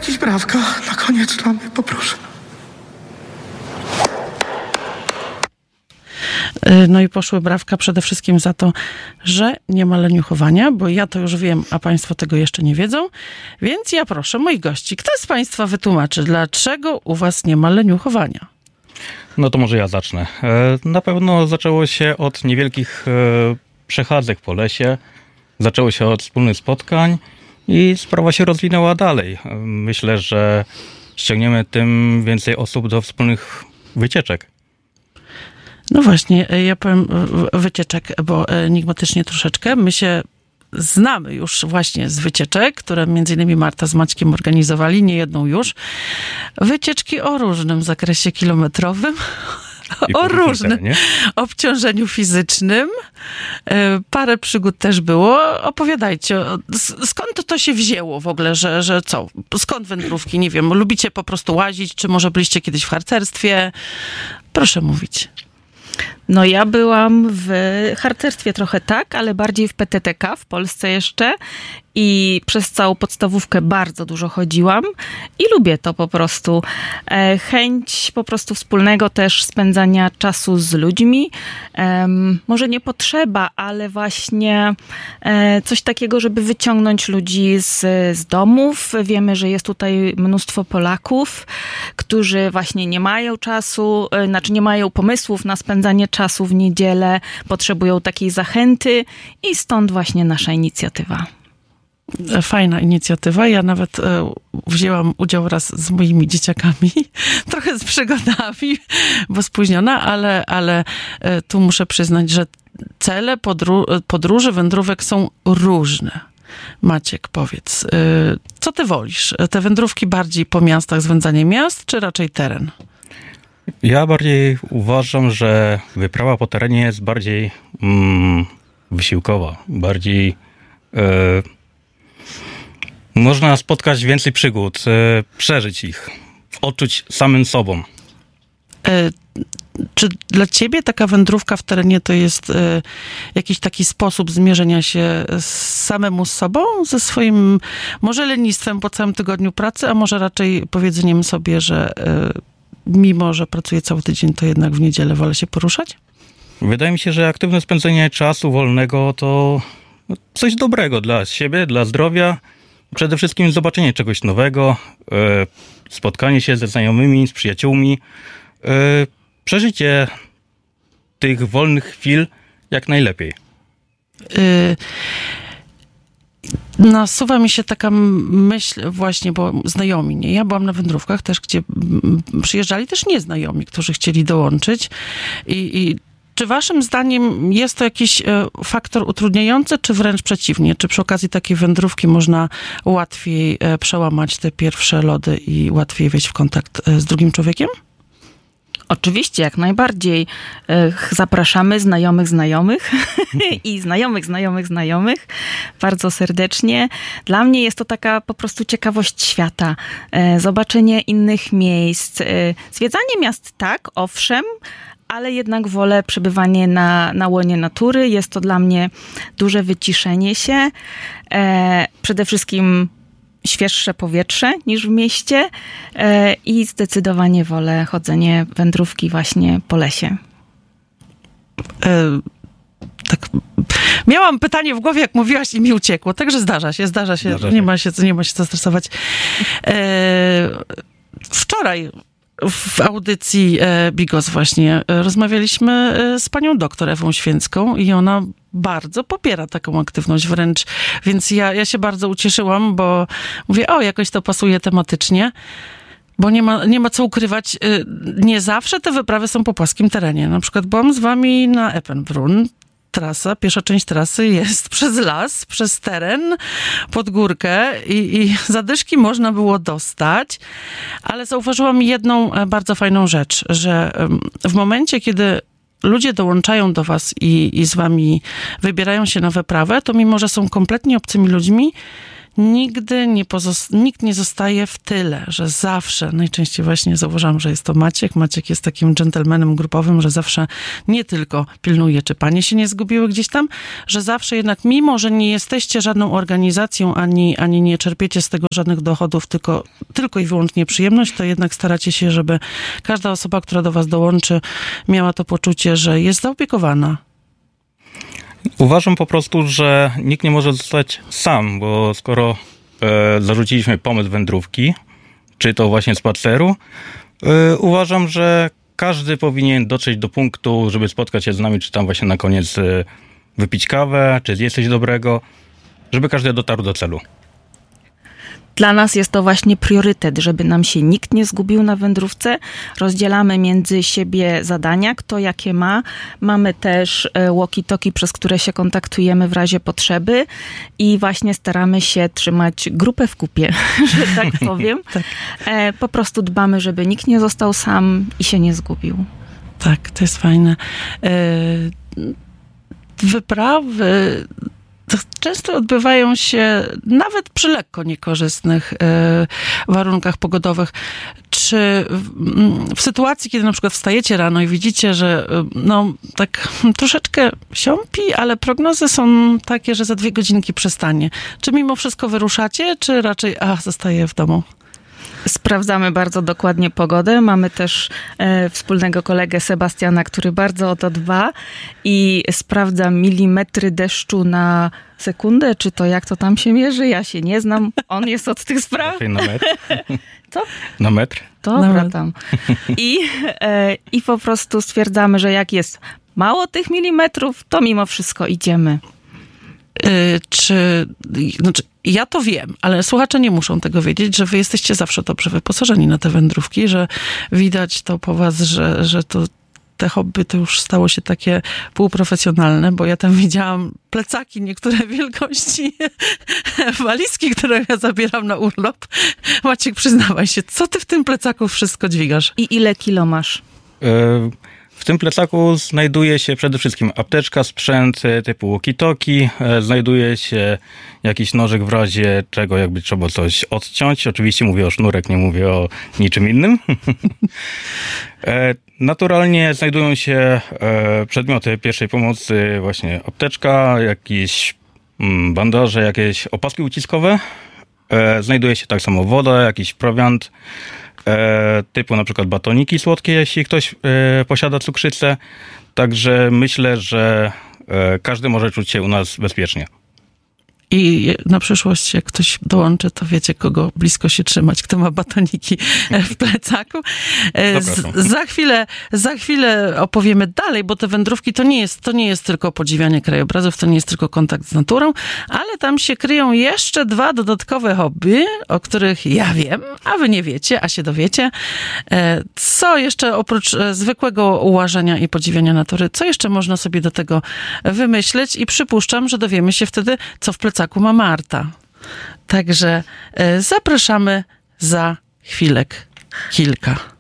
jakieś brawka na koniec dla mnie, poproszę. No i poszły brawka przede wszystkim za to, że nie ma leniuchowania, bo ja to już wiem, a państwo tego jeszcze nie wiedzą. Więc ja proszę moich gości, kto z państwa wytłumaczy, dlaczego u was nie ma leniuchowania? No to może ja zacznę. Na pewno zaczęło się od niewielkich przechadzek po lesie. Zaczęło się od wspólnych spotkań i sprawa się rozwinęła dalej. Myślę, że ściągniemy tym więcej osób do wspólnych wycieczek. No właśnie, ja powiem wycieczek, bo enigmatycznie troszeczkę. My się znamy już właśnie z wycieczek, które między innymi Marta z Maćkiem organizowali, nie jedną już. Wycieczki o różnym zakresie kilometrowym, o różnym obciążeniu fizycznym. Parę przygód też było. Opowiadajcie, skąd to się wzięło w ogóle, że co? Skąd wędrówki? Nie wiem, lubicie po prostu łazić, czy może byliście kiedyś w harcerstwie? Proszę mówić. No ja byłam w harcerstwie trochę tak, ale bardziej w PTTK w Polsce jeszcze i przez całą podstawówkę bardzo dużo chodziłam i lubię to po prostu. Chęć po prostu wspólnego też spędzania czasu z ludźmi. Może nie potrzeba, ale właśnie coś takiego, żeby wyciągnąć ludzi z domów. Wiemy, że jest tutaj mnóstwo Polaków, którzy właśnie nie mają czasu, nie mają pomysłów na spędzanie czasu w niedzielę, potrzebują takiej zachęty i stąd właśnie nasza inicjatywa. Fajna inicjatywa. Ja nawet wzięłam udział raz z moimi dzieciakami, trochę z przygodami, bo spóźniona, ale tu muszę przyznać, że cele podróży, wędrówek są różne. Maciek, powiedz, co ty wolisz? Te wędrówki bardziej po miastach, zwiedzanie miast, czy raczej teren? Ja bardziej uważam, że wyprawa po terenie jest bardziej wysiłkowa, bardziej można spotkać więcej przygód, przeżyć ich, odczuć samym sobą. Czy dla ciebie taka wędrówka w terenie to jest jakiś taki sposób zmierzenia się samemu z sobą, ze swoim może lenistwem po całym tygodniu pracy, a może raczej powiedzeniem sobie, że mimo, że pracuję cały tydzień, to jednak w niedzielę wolę się poruszać? Wydaje mi się, że aktywne spędzenie czasu wolnego to coś dobrego dla siebie, dla zdrowia. Przede wszystkim zobaczenie czegoś nowego, spotkanie się ze znajomymi, z przyjaciółmi, przeżycie tych wolnych chwil jak najlepiej. Nasuwa mi się taka myśl właśnie, bo znajomi, nie? Ja byłam na wędrówkach też, gdzie przyjeżdżali też nieznajomi, którzy chcieli dołączyć i czy waszym zdaniem jest to jakiś faktor utrudniający, czy wręcz przeciwnie? Czy przy okazji takiej wędrówki można łatwiej przełamać te pierwsze lody i łatwiej wejść w kontakt z drugim człowiekiem? Oczywiście, jak najbardziej. Zapraszamy znajomych i znajomych bardzo serdecznie. Dla mnie jest to taka po prostu ciekawość świata. Zobaczenie innych miejsc. Zwiedzanie miast tak, owszem, ale jednak wolę przebywanie na łonie natury. Jest to dla mnie duże wyciszenie się. Przede wszystkim świeższe powietrze niż w mieście i zdecydowanie wolę chodzenie wędrówki właśnie po lesie. Tak. Miałam pytanie w głowie, jak mówiłaś i mi uciekło, także zdarza się. Nie ma się co stresować. Wczoraj w audycji Bigos właśnie rozmawialiśmy z panią doktor Ewą Święcką i ona bardzo popiera taką aktywność wręcz, więc ja się bardzo ucieszyłam, bo mówię, jakoś to pasuje tematycznie, bo nie ma co ukrywać, nie zawsze te wyprawy są po płaskim terenie. Na przykład byłam z wami na Epenbrunn. Pierwsza część trasy jest przez las, przez teren, pod górkę i zadyszki można było dostać, ale zauważyłam jedną bardzo fajną rzecz, że w momencie, kiedy ludzie dołączają do was i z wami wybierają się na wyprawę, to mimo, że są kompletnie obcymi ludźmi, nikt nie zostaje w tyle, że zawsze, najczęściej właśnie zauważam, że jest to Maciek jest takim dżentelmenem grupowym, że zawsze nie tylko pilnuje, czy panie się nie zgubiły gdzieś tam, że zawsze jednak, mimo że nie jesteście żadną organizacją, ani nie czerpiecie z tego żadnych dochodów, tylko i wyłącznie przyjemność, to jednak staracie się, żeby każda osoba, która do was dołączy, miała to poczucie, że jest zaopiekowana. Uważam po prostu, że nikt nie może zostać sam, bo skoro zarzuciliśmy pomysł wędrówki, czy to właśnie spaceru, uważam, że każdy powinien dotrzeć do punktu, żeby spotkać się z nami, czy tam właśnie na koniec wypić kawę, czy zjeść coś dobrego, żeby każdy dotarł do celu. Dla nas jest to właśnie priorytet, żeby nam się nikt nie zgubił na wędrówce. Rozdzielamy między siebie zadania, kto jakie ma. Mamy też walkie-talkie, przez które się kontaktujemy w razie potrzeby i właśnie staramy się trzymać grupę w kupie, że tak powiem. Tak. Po prostu dbamy, żeby nikt nie został sam i się nie zgubił. Tak, to jest fajne. Wyprawy często odbywają się nawet przy lekko niekorzystnych warunkach pogodowych. Czy w sytuacji, kiedy na przykład wstajecie rano i widzicie, że tak troszeczkę siąpi, ale prognozy są takie, że za 2 godzinki przestanie. Czy mimo wszystko wyruszacie, czy raczej zostaję w domu? Sprawdzamy bardzo dokładnie pogodę. Mamy też wspólnego kolegę Sebastiana, który bardzo o to dba i sprawdza milimetry deszczu na sekundę, czy to jak to tam się mierzy. Ja się nie znam. On jest od tych spraw. Na metr? Co? Na metr? Dobra, tam. I po prostu stwierdzamy, że jak jest mało tych milimetrów, to mimo wszystko idziemy. Ja to wiem, ale słuchacze nie muszą tego wiedzieć, że wy jesteście zawsze dobrze wyposażeni na te wędrówki, że widać to po was, że to te hobby to już stało się takie półprofesjonalne, bo ja tam widziałam plecaki, niektóre wielkości walizki, które ja zabieram na urlop. Maciek, przyznawaj się, co ty w tym plecaku wszystko dźwigasz? I ile kilo masz? W tym plecaku znajduje się przede wszystkim apteczka, sprzęt typu walkie-talkie, znajduje się jakiś nożyk w razie czego, jakby trzeba coś odciąć. Oczywiście mówię o sznurek, nie mówię o niczym innym. Naturalnie znajdują się przedmioty pierwszej pomocy, właśnie apteczka, jakieś bandaże, jakieś opaski uciskowe. Znajduje się tak samo woda, jakiś prowiant, typu na przykład batoniki słodkie, jeśli ktoś posiada cukrzycę. Także myślę, że każdy może czuć się u nas bezpiecznie. I na przyszłość, jak ktoś dołączy, to wiecie, kogo blisko się trzymać, kto ma batoniki w plecaku. Za chwilę opowiemy dalej, bo te wędrówki to nie jest tylko podziwianie krajobrazów, to nie jest tylko kontakt z naturą, ale tam się kryją jeszcze 2 dodatkowe hobby, o których ja wiem, a wy nie wiecie, a się dowiecie. Co jeszcze oprócz zwykłego ułażenia i podziwiania natury, co jeszcze można sobie do tego wymyśleć i przypuszczam, że dowiemy się wtedy, co w plecaku ma Marta. Także zapraszamy za chwilek kilka.